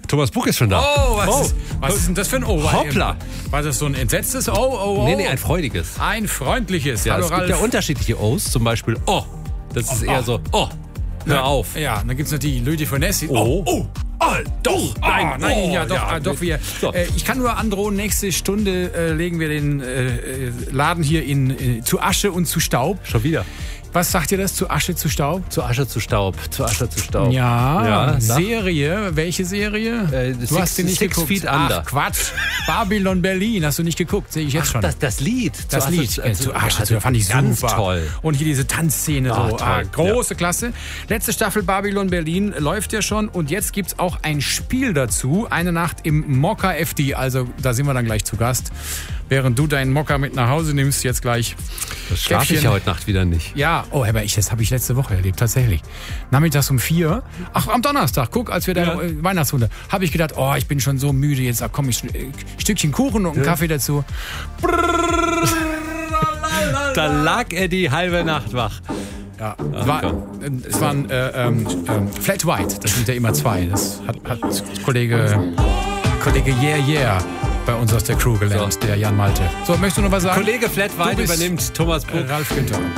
Thomas Buch ist schon da. Oh, was ist denn das für ein Oh? Hoppla. War das so ein entsetztes Oh? Nee, ein freudiges. Ein freundliches. Ja, Hallo es gibt ja Ralf. unterschiedliche O's, zum Beispiel Das ist eher so, hör auf. Ja, dann gibt es natürlich Luigi Fonessi. Doch, Doch, wir. So. Ich kann nur androhen, nächste Stunde legen wir den Laden hier zu Asche und zu Staub. Schon wieder. Was sagt ihr das? Zu Asche, zu Staub? Zu Asche zu Staub. Ja, na? Serie. Welche Serie? Du hast sie nicht Six geguckt. Feet Under. Ach, Quatsch. Babylon Berlin. Hast du nicht geguckt? Sehe ich jetzt schon. Das Lied. Das Lied. Zu Asche, fand ich ganz super. toll. Und hier diese Tanzszene. toll. Große Klasse. Letzte Staffel Babylon Berlin läuft ja schon. Und jetzt gibt es auch ein Spiel dazu. Eine Nacht im Mokka FD. Also da sind wir dann gleich zu Gast. Während du deinen Mokka mit nach Hause nimmst, jetzt gleich. Das schlafe ich Käffchen. ja heute Nacht wieder nicht. Ja, aber das habe ich letzte Woche erlebt, tatsächlich. Nachmittags um 4, am Donnerstag, guck, als wir da Weihnachtsrunde, habe ich gedacht, ich bin schon so müde, jetzt komm ich Stückchen Kuchen und einen Kaffee dazu. Da lag er die halbe Nacht wach. Ja, es waren Flat White, das sind ja immer zwei. Das hat Kollege Yeah bei uns aus der Crew gelernt, der Jan Malte. So, möchtest du noch was sagen? Kollege Flat White übernimmt Thomas Buch. Ralf Günther.